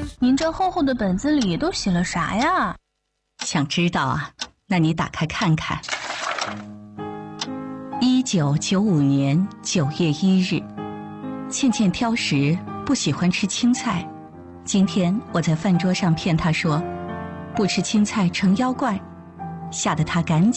您这厚厚的本子里都写了啥呀？ 想知道啊？那你打开看看。1995年9月1日，倩倩挑食，不喜欢吃青菜。今天我在饭桌上骗她说，不吃青菜成妖怪，吓得她赶紧